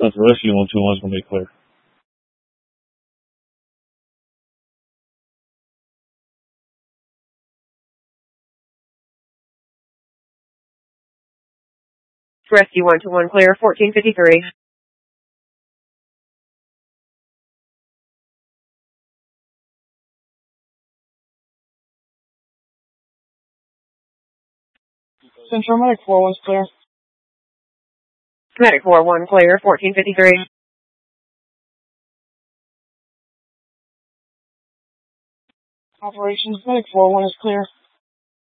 That's Rescue 121 is going to be clear. Rescue 121 clear, 1453. Central Medic 4-1's clear. Medic 4-1 clear, 1453. Operations Medic 4-1 is clear.